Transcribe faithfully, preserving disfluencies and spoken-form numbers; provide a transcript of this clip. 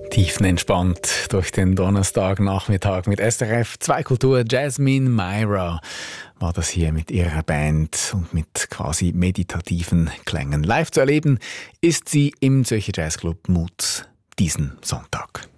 Tiefenentspannt durch den Donnerstagnachmittag mit S R F zwei Kultur. Jasmine Myra war das hier mit ihrer Band und mit quasi meditativen Klängen. Live zu erleben ist sie im Zürcher Jazzclub Mutz diesen Sonntag.